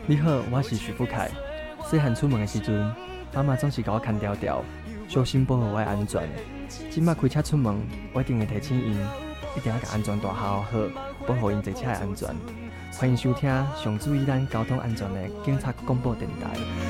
你好，我是徐富凯。细汉出门的时阵，妈妈总是甲我牵条条，小心保护我的安全。即摆开车出门，我一定会提醒因，一定要甲安全带好好，保护因坐车的安全。欢迎收听上注意咱交通安全的警察广播电台。